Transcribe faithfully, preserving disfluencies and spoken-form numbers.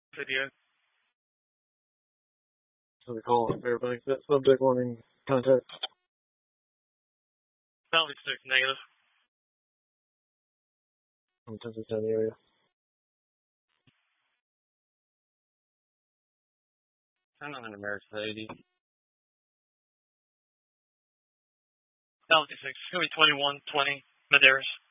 Video. So we call on Fairbanks. That subject wanting contact. Valley six, negative. I'm ten to ten area. I'm on an American eighty. Valley six, it's going to be twenty-one twenty, Medeiros.